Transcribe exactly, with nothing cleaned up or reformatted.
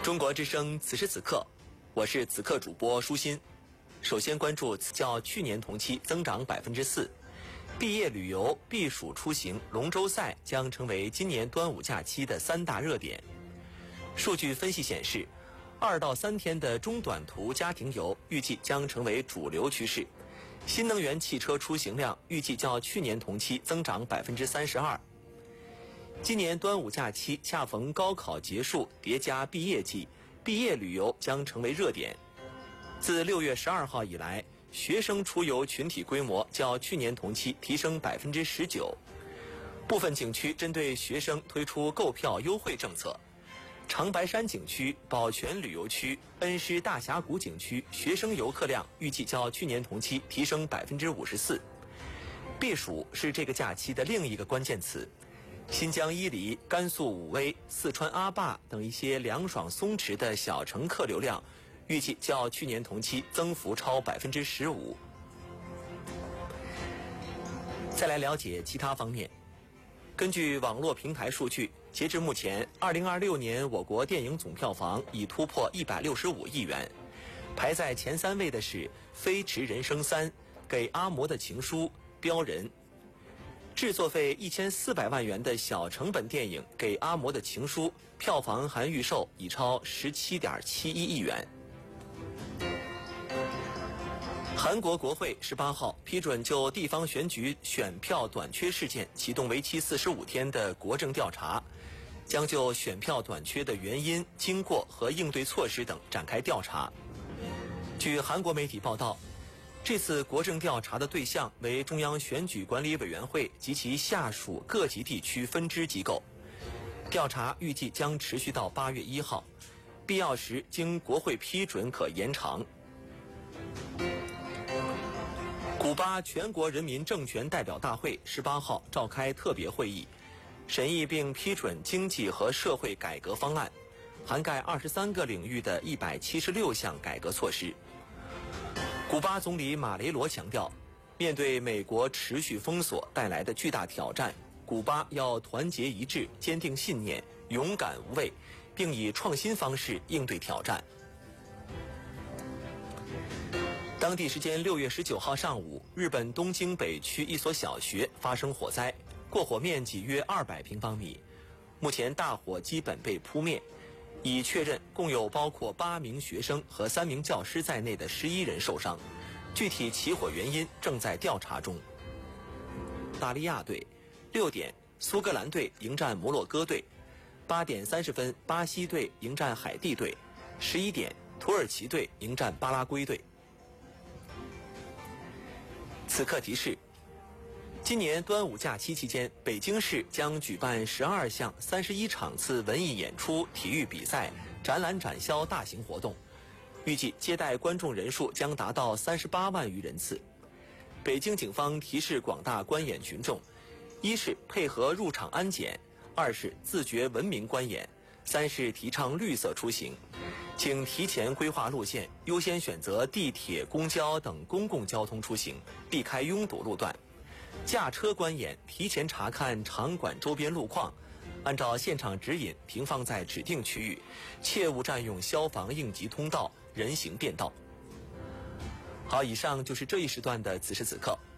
中国之声此时此刻，我是此刻主播舒心。首先关注较去年同期增长百分之四，毕业旅游、避暑出行、龙舟赛将成为今年端午假期的三大热点。数据分析显示，二到三天的中短途家庭游预计将成为主流趋势。新能源汽车出行量预计较去年同期增长百分之三十二。今年端午假期恰逢高考结束，叠加毕业季，毕业旅游将成为热点。自六月十二号以来，学生出游群体规模较去年同期提升百分之十九。部分景区针对学生推出购票优惠政策。长白山景区、宝泉旅游区、恩施大峡谷景区学生游客量预计较去年同期提升百分之五十四。避暑是这个假期的另一个关键词。新疆伊犁、甘肃武威、四川阿坝等一些凉爽松弛的小城客流量，预计较去年同期增幅超百分之十五。再来了解其他方面。根据网络平台数据，截至目前，二零二六年我国电影总票房已突破一百六十五亿元，排在前三位的是《飞驰人生三》、《给阿嬷的情书》、《标人》。制作费一千四百万元的小成本电影《给阿嬷的情书》票房含预售已超十七点七一亿元。韩国国会十八号批准就地方选举选票短缺事件启动为期四十五天的国政调查，将就选票短缺的原因、经过和应对措施等展开调查。据韩国媒体报道，这次国政调查的对象为中央选举管理委员会及其下属各级地区分支机构。调查预计将持续到八月一号，必要时经国会批准可延长。古巴全国人民政权代表大会十八号召开特别会议，审议并批准经济和社会改革方案，涵盖二十三个领域的一百七十六项改革措施。古巴总理马雷罗强调，面对美国持续封锁带来的巨大挑战，古巴要团结一致，坚定信念，勇敢无畏，并以创新方式应对挑战。当地时间六月十九号上午，日本东京北区一所小学发生火灾，过火面积约二百平方米。目前大火基本被扑灭，已确认共有包括八名学生和三名教师在内的十一人受伤，具体起火原因正在调查中。大利亚队，六点，苏格兰队迎战摩洛哥队；八点三十分，巴西队迎战海地队；十一点，土耳其队迎战巴拉圭队。此刻提示：今年端午假期期间，北京市将举办十二项、三十一场次文艺演出、体育比赛、展览展销大型活动，预计接待观众人数将达到三十八万余人次。北京警方提示广大观演群众：一是配合入场安检，二是自觉文明观演，三是提倡绿色出行。请提前规划路线，优先选择地铁、公交等公共交通出行，避开拥堵路段。驾车观演，提前查看场馆周边路况，按照现场指引停放在指定区域，切勿占用消防应急通道、人行便道。好，以上就是这一时段的此时此刻。